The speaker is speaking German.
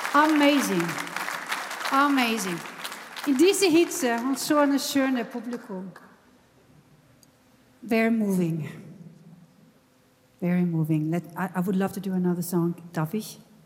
Amazing. Amazing. In diese Hitze und so ein schönes Publikum. Very moving. Very moving. I would love to do another song. Darf ich?